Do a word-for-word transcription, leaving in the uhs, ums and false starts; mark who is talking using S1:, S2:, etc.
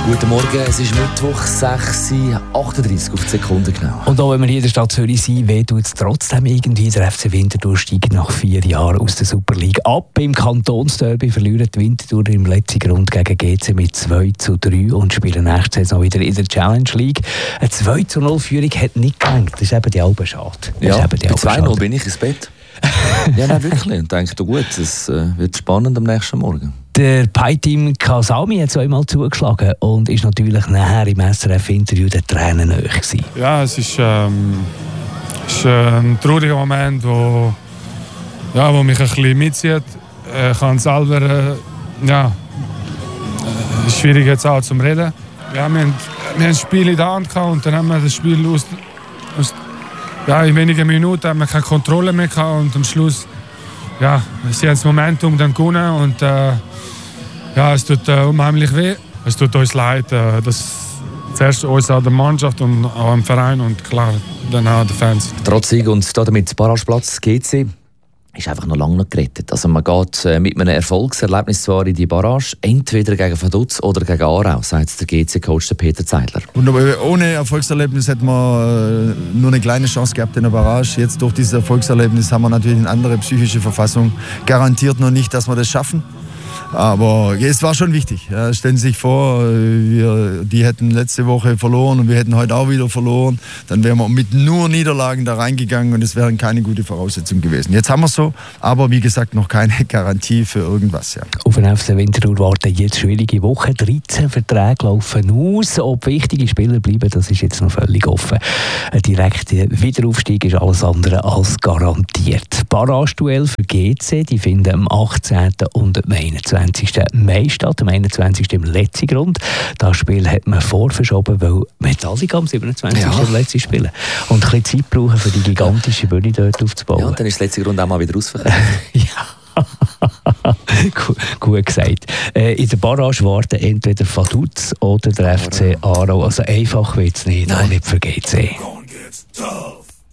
S1: Guten Morgen, es ist Mittwoch, sechs Uhr achtunddreißig auf die Sekunde genau.
S2: Und auch wenn wir hier in der Stadt Zürich sind, weh tut es trotzdem irgendwie. Der F C Winterthur steigt nach vier Jahren aus der Super League ab. Im Kantonsderby verlieren die Winterthur im letzten Grund gegen G C mit zwei zu drei und spielen nächste Saison wieder in der Challenge League. Eine zwei zu null Führung hat nicht gelangt. Das ist eben die halbe Schade.
S1: Ja, bei zwei null bin ich ins Bett. Ja, nein, wirklich. Und denke, gut, es äh, wird spannend am nächsten Morgen.
S2: Der Pai-Team Kasami hat zweimal zugeschlagen und ist natürlich nachher im S R F-Interview der Tränen nahe gewesen.
S3: Ja, es ist, ähm, ist ein trauriger Moment, wo, ja, wo mich ein bisschen mitzieht. Ich kann selber, äh, ja, es ist schwierig jetzt auch zum Reden. Ja, wir, haben, wir haben das Spiel in der Hand gehabt und dann haben wir das Spiel aus, aus ja, in wenigen Minuten haben wir keine Kontrolle mehr gehabt und am Schluss, ja, sie haben das Momentum dann gewonnen und äh, ja, es tut äh, unheimlich weh. Es tut uns leid, äh, dass zuerst uns an der Mannschaft und auch am Verein und klar, dann auch den Fans.
S1: Trotz Sieg und damit Barrageplatz G C ist einfach noch lange nicht gerettet. Also man geht äh, mit einem Erfolgserlebnis zwar in die Barrage, entweder gegen Vaduz oder gegen Aarau, sagt der G C-Coach Peter Zeidler.
S4: Und ohne Erfolgserlebnis hätten wir äh, nur eine kleine Chance gehabt in der Barrage. Jetzt durch dieses Erfolgserlebnis haben wir natürlich eine andere psychische Verfassung. Garantiert noch nicht, dass wir das schaffen. Aber es war schon wichtig. Ja, stellen Sie sich vor, wir, die hätten letzte Woche verloren und wir hätten heute auch wieder verloren. Dann wären wir mit nur Niederlagen da reingegangen und es wären keine gute Voraussetzungen gewesen. Jetzt haben wir es so, aber wie gesagt noch keine Garantie für irgendwas. Ja.
S2: Auf den F C Winterthur warten jetzt schwierige Wochen. dreizehn Verträge laufen aus. Ob wichtige Spieler bleiben, das ist jetzt noch völlig offen. Ein direkter Wiederaufstieg ist alles andere als garantiert. Barrage-Duell für G C, die finden am achtzehnten und am einundzwanzigsten Mai statt, am einundzwanzigsten im letzten Grund. Das Spiel hat man vorverschoben, weil Metallica am siebenundzwanzigsten Ja. im letzten spielen. Und ein bisschen Zeit brauchen, für die gigantische Bühne dort aufzubauen.
S1: Ja, und dann ist das letzte Grund auch mal wieder ausverkauft.
S2: Ja. gut, gut gesagt. Äh, in der Barrage warten entweder Vaduz oder der F C Aarau. Also einfach wird es nicht, auch nicht für G C.